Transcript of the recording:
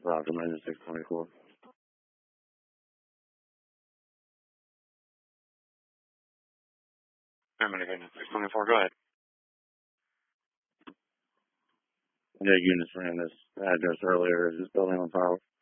Roger, minus 624. Minus 624, go ahead. Yeah, units ran this address earlier. Is this building on fire?